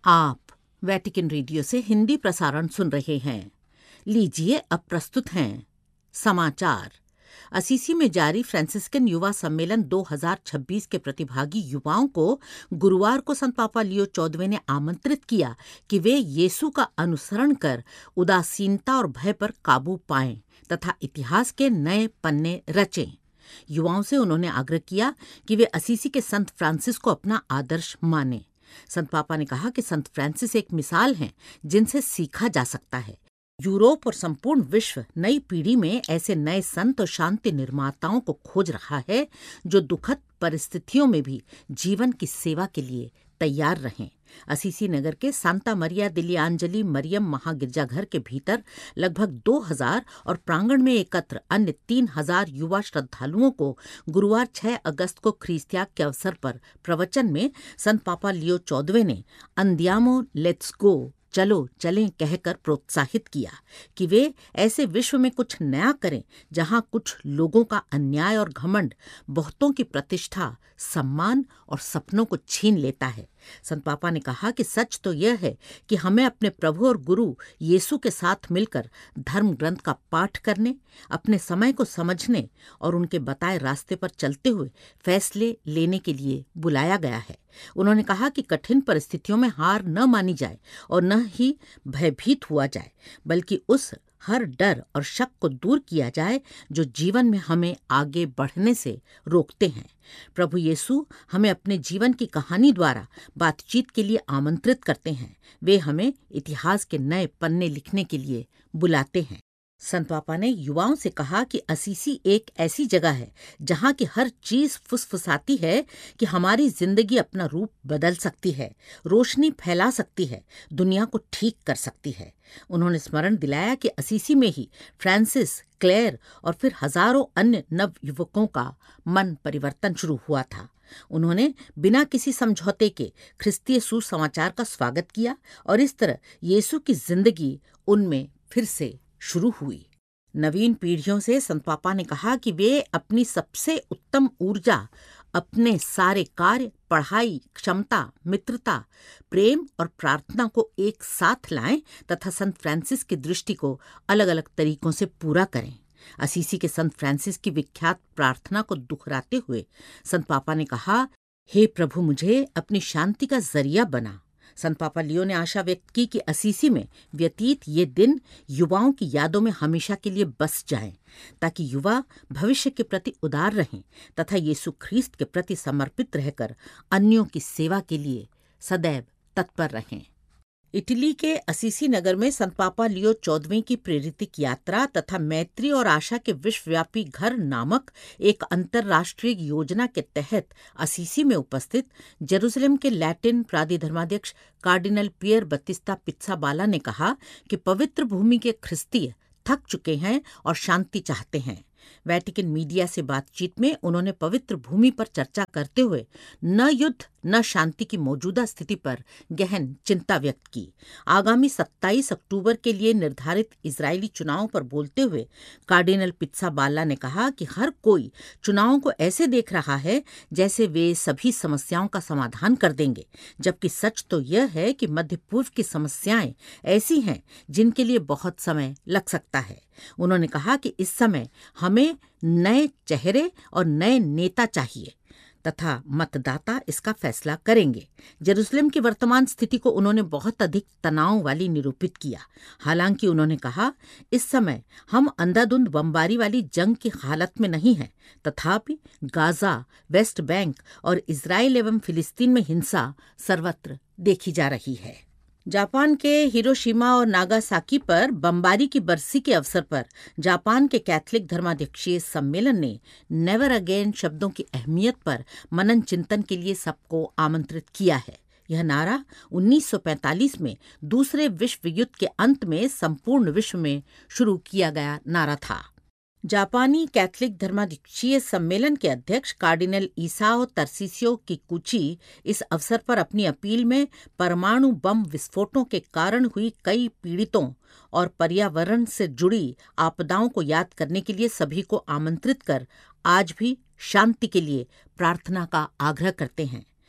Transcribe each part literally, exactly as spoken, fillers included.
आप Vatican radio से हिंदी प्रसारण सुन रहे हैं। लीजिए अब प्रस्तुत हैं समाचार। असीसी में जारी फ्रांसिस्कन युवा सम्मेलन दो हज़ार छब्बीस के प्रतिभागी युवाओं को गुरुवार को संत पापा लियो चौदहवें ने आमंत्रित किया कि वे यीशु का अनुसरण कर उदासीनता और भय पर काबू पाएं तथा इतिहास के नए पन्ने रचें। युवाओं से उन्होंने आग्रह किया कि वे असीसी के संत फ्रांसिस को अपना आदर्श मानें। संत पापा ने कहा कि संत फ्रांसिस एक मिसाल हैं जिनसे सीखा जा सकता है। यूरोप और संपूर्ण विश्व नई पीढ़ी में ऐसे नए संत और शांति निर्माताओं को खोज रहा है जो दुखद परिस्थितियों में भी जीवन की सेवा के लिए तैयार रहें। असीसी नगर के सांता मरिया दिली आंजली मरियम महागिरजाघर के भीतर लगभग दो हज़ार और प्रांगण में एकत्र अन्य तीन हज़ार युवा श्रद्धालुओं को गुरुवार छह अगस्त को ख्रीस्त त्याग के अवसर पर प्रवचन में संत पापा लियो चौदहवें ने अंदियामो लेट्स गो, चलो चलें कहकर प्रोत्साहित किया कि वे ऐसे विश्व में कुछ नया करें जहां कुछ लोगों का अन्याय और घमंड बहुतों की प्रतिष्ठा, सम्मान और सपनों को छीन लेता है। संत पापा ने कहा कि सच तो यह है कि हमें अपने प्रभु और गुरु यीशु के साथ मिलकर धर्म ग्रंथ का पाठ करने, अपने समय को समझने और उनके बताए रास्ते पर चलते हुए फैसले लेने के लिए बुलाया गया है। उन्होंने कहा कि कठिन परिस्थितियों में हार न मानी जाए और न ही भयभीत हुआ जाए, बल्कि उस हर डर और शक को दूर किया जाए जो जीवन में हमें आगे बढ़ने से रोकते हैं। प्रभु यीशु हमें अपने जीवन की कहानी द्वारा बातचीत के लिए आमंत्रित करते हैं। वे हमें इतिहास के नए पन्ने लिखने के लिए बुलाते हैं। संत पापा ने युवाओं से कहा कि असीसी एक ऐसी जगह है जहां की हर चीज फुसफुसाती है कि हमारी जिंदगी अपना रूप बदल सकती है, रोशनी फैला सकती है, दुनिया को ठीक कर सकती है। उन्होंने स्मरण दिलाया कि असीसी में ही फ्रांसिस, क्लेयर और फिर हजारों अन्य नव युवकों का मन परिवर्तन शुरू हुआ था। उन्होंने बिना किसी समझौते के ख्रिस्तीय सुसमाचार का स्वागत किया और इस तरह यीशु की जिंदगी उनमें फिर से शुरू हुई। नवीन पीढ़ियों से संत पापा ने कहा कि वे अपनी सबसे उत्तम ऊर्जा, अपने सारे कार्य, पढ़ाई, क्षमता, मित्रता, प्रेम और प्रार्थना को एक साथ लाएं तथा संत फ्रांसिस की दृष्टि को अलग अलग तरीकों से पूरा करें। असीसी के संत फ्रांसिस की विख्यात प्रार्थना को दोहराते हुए संत पापा ने कहा, हे प्रभु, मुझे अपनी शांति का जरिया बना। संत पापा लियो ने आशा व्यक्त की कि असीसी में व्यतीत ये दिन युवाओं की यादों में हमेशा के लिए बस जाएं, ताकि युवा भविष्य के प्रति उदार रहें तथा यीशु ख्रीस्त के प्रति समर्पित रहकर अन्यों की सेवा के लिए सदैव तत्पर रहें। इटली के असीसी नगर में संत पापा लियो चौदहवें की प्रेरितिक यात्रा तथा मैत्री और आशा के विश्वव्यापी घर नामक एक अंतर्राष्ट्रीय योजना के तहत असीसी में उपस्थित जेरूसलम के लैटिन प्राधिधर्माध्यक्ष कार्डिनल पियर बत्तिस्ता पित्साबाला ने कहा कि पवित्र भूमि के ख्रिस्तीय थक चुके हैं और शांति चाहते हैं। वेटिकन मीडिया से बातचीत में उन्होंने पवित्र भूमि पर चर्चा करते हुए न युद्ध न शांति की मौजूदा स्थिति पर गहन चिंता व्यक्त की। आगामी सत्ताईस अक्टूबर के लिए निर्धारित इजरायली चुनावों पर बोलते हुए कार्डिनल पित्साबाला ने कहा कि हर कोई चुनावों को ऐसे देख रहा है जैसे वे सभी समस्याओं का समाधान कर देंगे, जबकि सच तो यह है कि मध्य पूर्व की समस्याएं ऐसी हैं जिनके लिए बहुत समय लग सकता है। उन्होंने कहा कि इस समय हमें नए चेहरे और नए नेता चाहिए तथा मतदाता इसका फैसला करेंगे। जेरूसलम की वर्तमान स्थिति को उन्होंने बहुत अधिक तनाव वाली निरूपित किया। हालांकि उन्होंने कहा, इस समय हम अंधाधुंध बमबारी वाली जंग की हालत में नहीं हैं, तथापि गाजा, वेस्ट बैंक और इजराइल एवं फिलिस्तीन में हिंसा सर्वत्र देखी जा रही है। जापान के हिरोशिमा और नागासाकी पर बमबारी की बरसी के अवसर पर जापान के कैथोलिक धर्माध्यक्षीय सम्मेलन ने नेवर अगेन शब्दों की अहमियत पर मनन चिंतन के लिए सबको आमंत्रित किया है। यह नारा उन्नीस सौ पैंतालीस में दूसरे विश्व युद्ध के अंत में संपूर्ण विश्व में शुरू किया गया नारा था। जापानी कैथोलिक धर्माध्यक्षीय सम्मेलन के अध्यक्ष कार्डिनल ईसाओ तरसिसियो किकुची इस अवसर पर अपनी अपील में परमाणु बम विस्फोटों के कारण हुई कई पीड़ितों और पर्यावरण से जुड़ी आपदाओं को याद करने के लिए सभी को आमंत्रित कर आज भी शांति के लिए प्रार्थना का आग्रह करते हैं।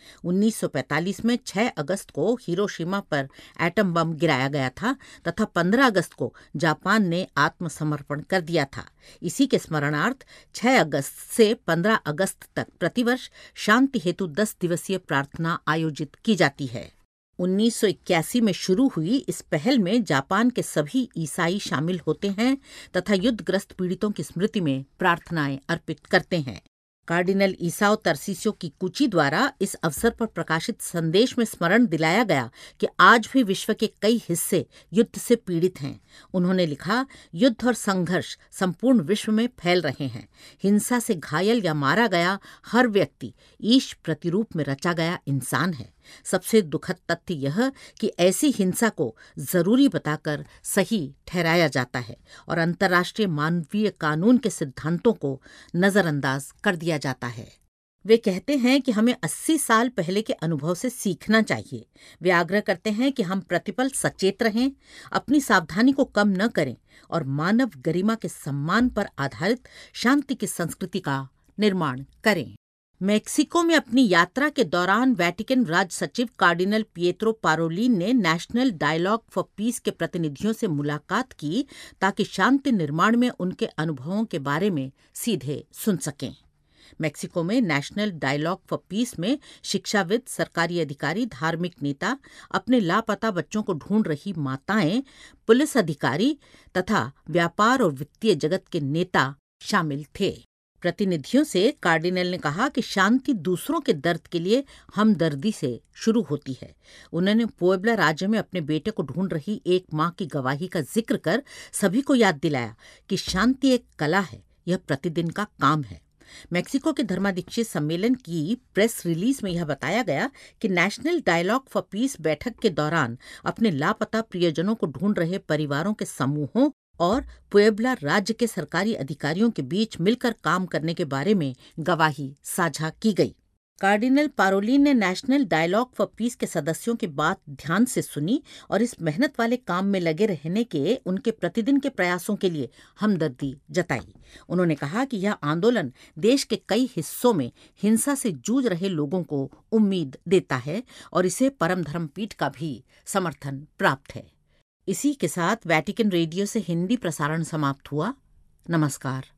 उन्नीस सौ पैंतालीस में छह अगस्त को हिरोशिमा पर एटम बम गिराया गया था तथा पंद्रह अगस्त को जापान ने आत्मसमर्पण कर दिया था। इसी के स्मरणार्थ छह अगस्त से पंद्रह अगस्त तक प्रतिवर्ष शांति हेतु दस दिवसीय प्रार्थना आयोजित की जाती है। उन्नीस सौ इक्यासी में शुरू हुई इस पहल में जापान के सभी ईसाई शामिल होते हैं तथा युद्धग्रस्त पीड़ितों की स्मृति में प्रार्थनाएं अर्पित करते हैं। कार्डिनल ईसाओ तर्सिसियो किकुची द्वारा इस अवसर पर प्रकाशित संदेश में स्मरण दिलाया गया कि आज भी विश्व के कई हिस्से युद्ध से पीड़ित हैं। उन्होंने लिखा, युद्ध और संघर्ष संपूर्ण विश्व में फैल रहे हैं। हिंसा से घायल या मारा गया हर व्यक्ति ईश प्रतिरूप में रचा गया इंसान है। सबसे दुखद तथ्य यह कि ऐसी हिंसा को जरूरी बताकर सही ठहराया जाता है और अंतर्राष्ट्रीय मानवीय कानून के सिद्धांतों को नजरअंदाज कर दिया जाता है। वे कहते हैं कि हमें अस्सी साल पहले के अनुभव से सीखना चाहिए। वे आग्रह करते हैं कि हम प्रतिपल सचेत रहें, अपनी सावधानी को कम न करें और मानव गरिमा के सम्मान पर आधारित शांति की संस्कृति का निर्माण करें। मेक्सिको में अपनी यात्रा के दौरान वेटिकन राज सचिव कार्डिनल पिएत्रो पारोलिन ने नेशनल डायलॉग फॉर पीस के प्रतिनिधियों से मुलाकात की ताकि शांति निर्माण में उनके अनुभवों के बारे में सीधे सुन सकें। मेक्सिको में नेशनल डायलॉग फॉर पीस में शिक्षाविद, सरकारी अधिकारी, धार्मिक नेता, अपने लापता बच्चों को ढूंढ रही माताएं, पुलिस अधिकारी तथा व्यापार और वित्तीय जगत के नेता शामिल थे। प्रतिनिधियों से कार्डिनल ने कहा कि शांति दूसरों के दर्द के लिए हमदर्दी से शुरू होती है। उन्होंने पुएब्ला राज्य में अपने बेटे को ढूंढ रही एक मां की गवाही का जिक्र कर सभी को याद दिलाया कि शांति एक कला है, यह प्रतिदिन का काम है। मेक्सिको के धर्माध्यक्षीय सम्मेलन की प्रेस रिलीज में यह बताया गया कि नेशनल डायलॉग फॉर पीस बैठक के दौरान अपने लापता प्रियजनों को ढूंढ रहे परिवारों के समूहों और पुएब्ला राज्य के सरकारी अधिकारियों के बीच मिलकर काम करने के बारे में गवाही साझा की गई। कार्डिनल पारोलिन ने नेशनल डायलॉग फॉर पीस के सदस्यों की बात ध्यान से सुनी और इस मेहनत वाले काम में लगे रहने के उनके प्रतिदिन के प्रयासों के लिए हमदर्दी जताई। उन्होंने कहा कि यह आंदोलन देश के कई हिस्सों में हिंसा से जूझ रहे लोगों को उम्मीद देता है और इसे परम धर्मपीठ का भी समर्थन प्राप्त है। इसी के साथ वेटिकन रेडियो से हिंदी प्रसारण समाप्त हुआ। नमस्कार।